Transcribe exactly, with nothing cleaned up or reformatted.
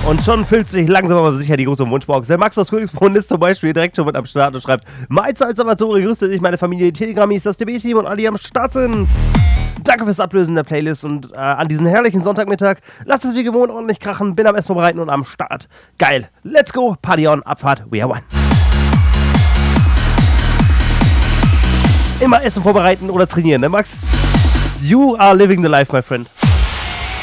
Und schon füllt sich langsam aber sicher die große Wunschbox. Der Max aus Königsbrunn ist zum Beispiel direkt schon mit am Start und schreibt: Mahlzeit, Salvatore, grüße dich, meine Familie, die Telegrammis, das D B-Team und alle, die am Start sind. Danke fürs Ablösen der Playlist und äh, an diesem herrlichen Sonntagmittag. Lasst es wie gewohnt ordentlich krachen, bin am Essen vorbereiten und am Start. Geil, let's go, Party on, Abfahrt, we are one. Immer Essen vorbereiten oder trainieren, ne Max? You are living the life, my friend.